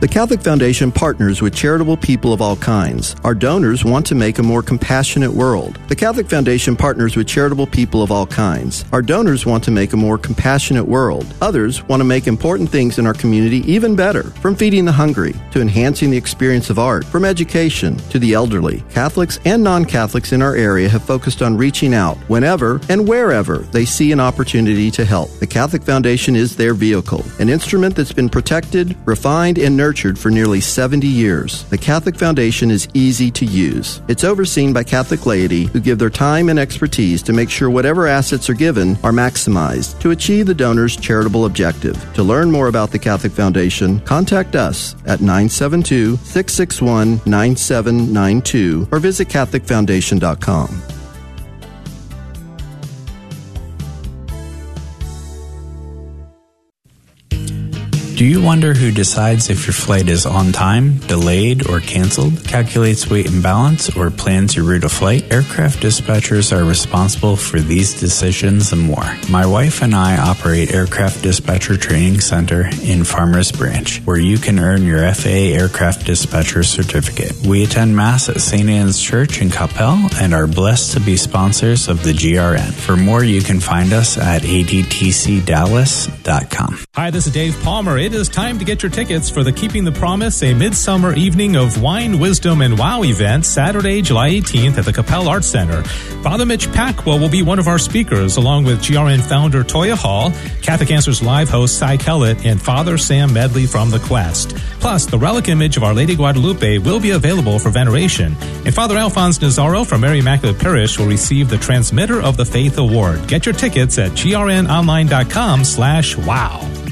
The Catholic Foundation partners with charitable people of all kinds. Our donors want to make a more compassionate world. The Catholic Foundation partners with charitable people of all kinds. Our donors want to make a more compassionate world. Others want to make important things in our community even better, from feeding the hungry to enhancing the experience of art, from education to the elderly. Catholics and non-Catholics in our area have focused on reaching out whenever and wherever they see an opportunity to help. The Catholic Foundation is their vehicle, an instrument that's been protected, refined, and nurtured for nearly 70 years. The Catholic Foundation is easy to use. It's overseen by Catholic laity who give their time and expertise to make sure whatever assets are given are maximized to achieve the donor's charitable objective. To learn more about the Catholic Foundation, contact us at 972-661-9792 or visit CatholicFoundation.com. Do you wonder who decides if your flight is on time, delayed, or canceled, calculates weight and balance, or plans your route of flight? Aircraft dispatchers are responsible for these decisions and more. My wife and I operate Aircraft Dispatcher Training Center in Farmers Branch, where you can earn your FAA Aircraft Dispatcher certificate. We attend Mass at St. Anne's Church in Coppell and are blessed to be sponsors of the GRN. For more, you can find us at adtcdallas.com. Hi, this is Dave Palmer. It is time to get your tickets for the Keeping the Promise, a midsummer evening of wine, wisdom, and wow event, Saturday, July 18th at the Coppell Arts Center. Father Mitch Packwell will be one of our speakers, along with GRN founder Toya Hall, Catholic Answers Live host Cy Kellett, and Father Sam Medley from The Quest. Plus, the relic image of Our Lady Guadalupe will be available for veneration, and Father Alphonse Nazaro from Mary Immaculate Parish will receive the Transmitter of the Faith Award. Get your tickets at grnonline.com/wow.